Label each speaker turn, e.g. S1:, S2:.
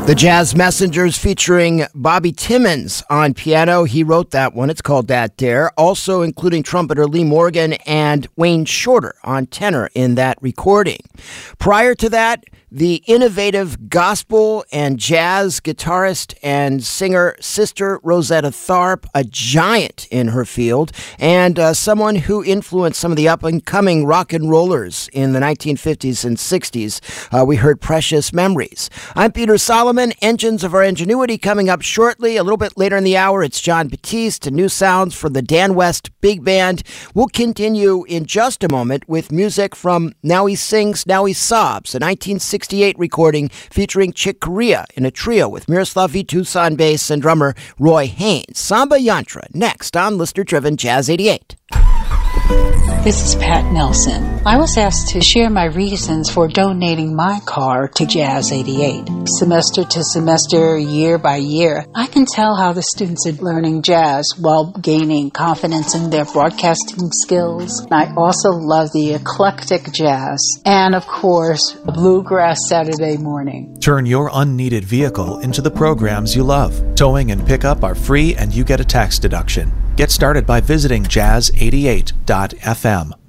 S1: The Jazz Messengers featuring Bobby Timmons on piano. He wrote that one. It's called That Dare. Also including trumpeter Lee Morgan and Wayne Shorter on tenor in that recording. Prior to that, the innovative gospel and jazz guitarist and singer Sister Rosetta Tharpe, a giant in her field, and someone who influenced some of the up-and-coming rock and rollers in the 1950s and 60s. We heard Precious Memories. I'm Peter Solomon. Engines of Our Ingenuity coming up shortly. A little bit later in the hour, it's John Batiste and new sounds from the Dan West Big Band. We'll continue in just a moment with music from Now He Sings, Now He Sobs, a 1968 recording featuring Chick Corea in a trio with Miroslav Vitous on bass and drummer Roy Haynes. Samba Yantra next on Listener-Driven Jazz 88.
S2: This is Pat Nelson. I was asked to share my reasons for donating my car to Jazz 88. Semester to semester, year by year, I can tell how the students are learning jazz while gaining confidence in their broadcasting skills. I also love the eclectic jazz and, of course, the Bluegrass Saturday morning.
S3: Turn your unneeded vehicle into the programs you love. Towing and pickup are free and you get a tax deduction. Get started by visiting jazz88.fm.